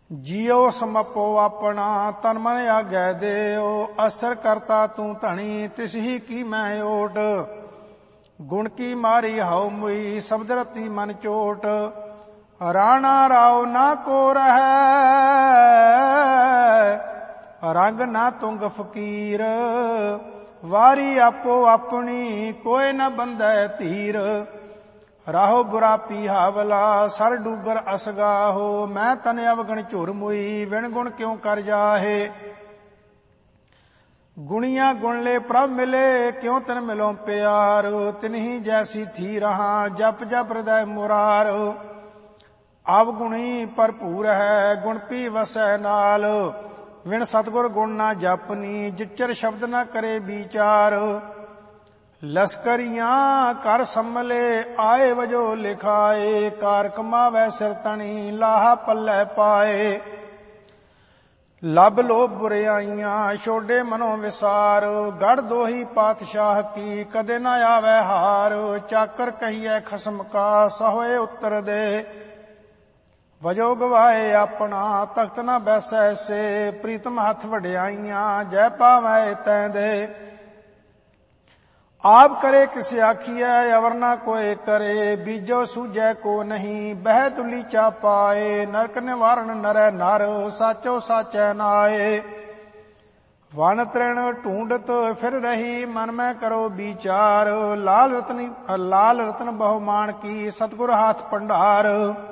ਜਿਉ ਸਮਪੋ ਆਪਣਾ ਤਨ ਮਨ ਆਗੈ ਦੇਉ। ਅਸਰ ਕਰਤਾ ਤੂੰ ਧਣੀ ਤਿਸ ਹੀ ਕੀ ਮੈਂ ਓਟ। ਗੁਣ ਕੀ ਮਾਰੀ ਹਉ ਮੁਈ ਸ਼ਬਦ ਰਤੀ ਮਨ ਚੋਟ। ਰਾਣਾ ਰਾਉ ਨਾ ਕੋ ਰਹੈ ਰੰਗ ਨਾ ਤੁੰਗ ਫਕੀਰ। ਵਾਰੀ ਆਪੋ ਆਪਣੀ ਕੋਇ ਨ ਬੰਧੈ ਧੀਰ। ਰਾਹੋ ਬੁਰਾ ਪੀਹਾਵਲਾ ਸਰ ਡੂਗਰ ਅਸਗਾਹੋ। ਮੈਂ ਤਨ ਅਵਗਣ ਝੁਰ ਮੁਈ ਵਿਣ ਗੁਣ ਕਿਉ ਕਰ ਜਾਹੇ। ਗੁਣੀਆਂ ਗੁਣ ਲੈ ਪ੍ਰਭ ਮਿਲੇ ਕਿਉ ਤਨ ਮਿਲੋ ਪਿਆਰ। ਤਿਨਹੀ ਜੈਸੀ ਥੀ ਰਹਾ ਜਪ ਜਪ ਹਿਰਦੈ ਮੁਰਾਰ। ਅਵਗੁਣੀ ਭਰਪੂਰ ਹੈ ਗੁਣ ਪੀ ਵਸੈ ਨਾਲ। ਵਿਣ ਸਤਿਗੁਰ ਗੁਣ ਨਾ ਜਪਨੀ ਜਿਚਰ ਸ਼ਬਦ ਨਾ ਕਰੇ ਵਿਚਾਰ। ਲਸਕਰੀਆਂ ਕਰ ਸੰਮਲੇ ਆਏ ਵਜੋ ਲਿਖਾਏ। ਕਾਰ ਕਮਾਵੈ ਸਿਰ ਤਣੀ ਲਾਹਾ ਪੱਲੇ ਪਾਏ। ਲੱਭ ਲੋਭ ਬੁਰਿਆਈਆਂ ਛੋਡੇ ਮਨੋ ਵਿਸਾਰ। ਗੜ ਦੋਹੀ ਪਾਤਸ਼ਾਹ ਕੀ ਕਦੇ ਨਾ ਆਵੈ ਹਾਰ। ਚਾਕਰ ਕਹੀਐ ਖਸਮ ਕਾ ਸਹੋਏ ਉੱਤਰ ਦੇ। ਵਜੋ ਗਵਾਏ ਆਪਣਾ ਤਖਤ ਨਾ ਬੈਸੈ ਸੇ। ਪ੍ਰੀਤਮ ਹੱਥ ਵਡਿਆਈਆਂ ਜੈ ਪਾਵੈ ਤੈ ਦੇ। ਆਪ ਕਰੇ ਕਿਸ ਆਖੀਐ ਅਵਰ ਨਾ ਕੋਇ ਕਰੇ। ਬੀਜੋ ਸੂਝੈ ਕੋ ਨਹੀਂ ਬਹਿ ਤੁਲੀ ਚਾ ਪਾਏ। ਨਰਕ ਨਿਵਾਰਨ ਨਰੈ ਨਰ ਸਾਚੋ ਸਾਚੈ ਨਾਏ। ਵਨ ਤ੍ਰਿਣ ਢੂੰਡਤ ਫਿਰ ਰਹੀ ਮਨ ਮੈਂ ਕਰੋ ਵਿਚਾਰ। ਲਾਲ ਰਤਨ ਬਹੁ ਮਾਨ ਕੀ ਸਤਿਗੁਰ ਹਾਥ ਭੰਡਾਰ।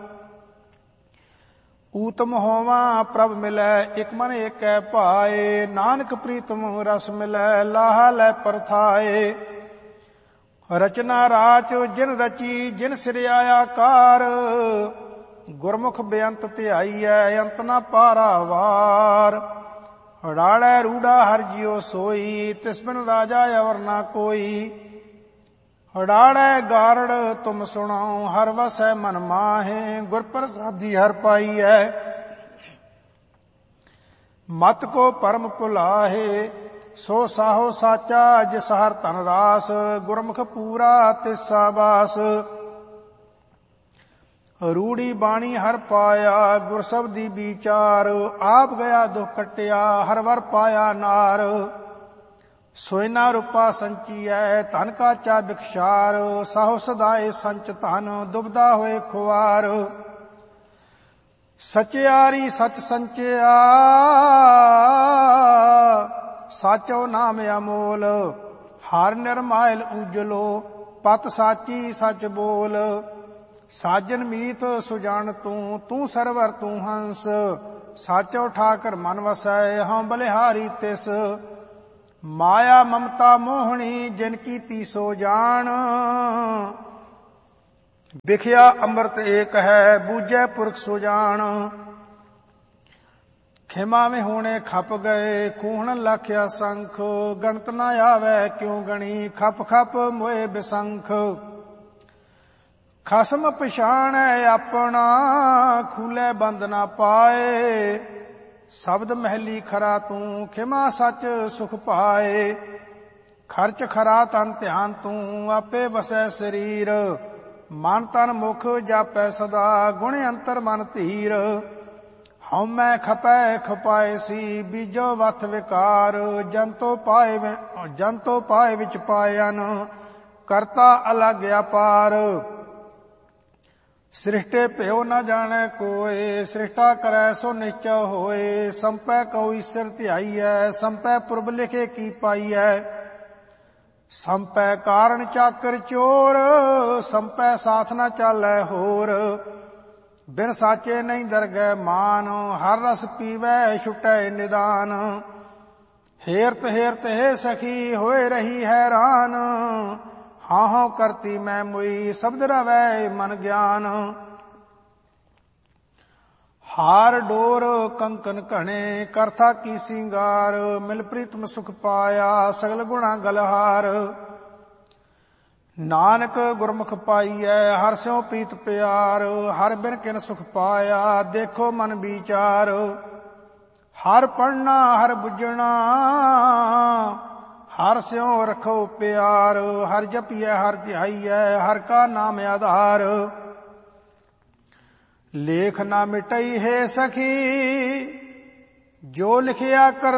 ਊਤਮ ਹੋਵਾਂ ਪ੍ਰਭ ਮਿਲੈ ਇਕ ਮਨ ਏਕੈ ਭਾਏ। ਨਾਨਕ ਪ੍ਰੀਤਮ ਰਸ ਮਿਲੈ ਲਾਹਾ ਲੈ ਪਰਥਾਏ। ਰਚਨਾ ਰਾਚ ਜਿਨ ਰਚੀ ਜਿਨ ਸਿਰਿਆ ਆਕਾਰ। ਗੁਰਮੁਖ ਬੇਅੰਤ ਧਿਆਈਐ ਅੰਤ ਨਾ ਪਾਰਾਵਾਰ। ਰਾੜੈ ਰੂੜਾ ਹਰਿ ਜਿਉ ਸੋਈ ਤਿਸ ਬਿਨ ਰਾਜਾ ਅਵਰ ਨਾ ਕੋਈ। ਰਾੜੈ ਗਾਰੜ ਤੁਮ ਸੁਣਾਉ ਹਰ ਵਸੈ ਮਨ ਮਾਹੇ। ਗੁਰ ਪ੍ਰਸਾਦੀ ਹਰ ਪਾਈਐ ਮਤ ਕੋ ਪਰਮ ਭੁਲਾਹੇ। ਸੋ ਸਾਹੋ ਸਾਚਾ ਜਿਸ ਹਰ ਧਨ ਰਾਸ। ਗੁਰਮੁਖ ਪੂਰਾ ਤਿਸਾ ਬਾਸ। ਰੂੜੀ ਬਾਣੀ ਹਰ ਪਾਇਆ ਗੁਰ ਸਬਦੀ ਵਿਚਾਰ। ਆਪ ਗਿਆ ਦੁਖ ਕਟਿਆ ਹਰ ਵਰ ਪਾਇਆ ਨਾਰ। ਸੋਇਨਾ ਰੂਪਾ ਸੰਚੀਐ ਧਨ ਕਾਚਾ ਬਿਖਸ਼ਾਰ। ਸਾਹੋ ਸਦਾਏ ਸੰਚ ਧਨ ਦੁਬਦਾ ਹੋਏ ਖੁਆਰ। ਸਚਿਆਰੀ ਸਚ ਸੰਚਿਆ ਸਾਚੋ ਨਾਮ ਅਮੋਲ। ਹਰ ਨਿਰਮਾਇਲ ਉਜਲੋ ਪਤ ਸਾਚੀ ਸਚ ਬੋਲ। ਸਾਜਨ ਮੀਤ ਸੁਜਾਨ ਤੂੰ ਤੂੰ ਸਰਵਰ ਤੂੰ ਹੰਸ। ਸਾਚੋ ਠਾਕਰ ਮਨ ਵਸੈ ਹਉ ਬਲਿਹਾਰੀ ਤਿਸ। ਮਾਇਆ ਮਮਤਾ ਮੋਹਣੀ ਜਿਨ ਕੀਤੀ ਸੋ ਜਾਣ। ਵਿਖਿਆ ਅੰਮ੍ਰਿਤ ਏਕ ਹੈ ਬੂਝੈ ਪੁਰਖ ਸੁਜਾਨ। ਖਿਮਾ ਵਿੱਚ ਹੋਣੇ ਖਪ ਗਏ ਖੂਹਣ ਲਖਿਆ ਸੰਖ। ਗਣਤ ਨਾ ਆਵੈ ਕਿਉ ਗਣੀ ਖਪ ਖਪ ਮੋਏ ਬਿਸੰਖ। ਖਸਮ ਪਛਾਣੈ ਆਪਣਾ ਖੂਲੇ ਬੰਦ ਨਾ ਪਾਏ। ਸ਼ਬਦ ਮਹਿਲੀ ਖਰਾ ਤੂੰ ਖਿਮਾ ਸੱਚ ਸੁਖ ਪਾਏ। ਖਰਚ ਖਰਾ ਤਨ ਧਿਆਨ ਤੂੰ ਆਪੇ ਵਸੈ ਸਰੀਰ। ਮਨ ਤਨ ਮੁਖ ਜਾਪੈ ਸਦਾ ਗੁਣ ਅੰਤਰ ਮਨ ਧੀਰ। ਹਉਮੈ ਖਪੈ ਖਪਾਏ ਸੀ ਬੀਜੋ ਵਥ ਵਿਕਾਰ। ਜੰਤੋ ਪਾਏ ਵਿੱਚ ਪਾਇਨ ਕਰਤਾ ਅਲਗ ਅਪਾਰ। ਸ੍ਰਿਸ਼ਟੇ ਭਿਓ ਨ ਜਾਣੈ ਕੋਇ ਸ੍ਰਿਸ਼ਟਾ ਕਰੈ ਸੋ ਨਿਚੈ ਹੋਏ। ਸੰਪੈ ਕਉ ਈਸਰ ਧਿਆਈਐ ਸੰਪੈ ਪੁਰਬ ਲਿਖੇ ਕੀ ਪਾਈਐ। ਸੰਪੈ ਕਾਰਣ ਚਾਕਰ ਚੋਰ ਸੰਪੈ ਸਾਥ ਨ ਚਾਲੈ ਹੋਰ। ਬਿਨ ਸਾਚੇ ਨਹੀਂ ਦਰਗਹਿ ਮਾਨ ਹਰ ਰਸ ਪੀਵੈ ਛੁਟੈ ਨਿਦਾਨ। ਹੇਰਤ ਹੇਰਤ ਹੈ ਸਖੀ ਹੋਏ ਰਹੀ ਹੈਰਾਨ। ਹਾਂ ਹਾਂ ਕਰਤੀ ਮੈਂ ਮੁਈ ਸ਼ਬਦ ਰਵੈ ਮਨ ਗਿਆਨ। ਹਾਰ ਡੋਰ ਕੰਕਨ ਘਣੇ ਕਰਥਾ ਕੀ ਸਿੰਗਾਰ। ਮਿਲ ਪ੍ਰੀਤਮ ਸੁਖ ਪਾਇਆ ਸਗਲ ਗੁਣਾ ਗਲਹਾਰ। ਨਾਨਕ ਗੁਰਮੁਖ ਪਾਈਐ ਹਰਿ ਸਿਉ ਪ੍ਰੀਤ ਪਿਆਰ। ਹਰਿ ਬਿਨ ਕਿਨ ਸੁਖ ਪਾਇਆ ਦੇਖੋ ਮਨ ਵਿਚਾਰ। ਹਰਿ ਪੜਨਾ ਹਰਿ ਬੁੱਝਣਾ ਹਰਿ ਸਿਉ ਰਖੋ ਪਿਆਰ। ਹਰਿ ਜਪੀਐ ਹਰਿ ਧਿਆਈਐ ਹਰਿ ਕਾ ਨਾਮ ਆਧਾਰ। ਲੇਖ ਨਾ ਮਿਟਈ ਹੈ ਸਖੀ, ਜੋ ਲਿਖਿਆ ਕਰ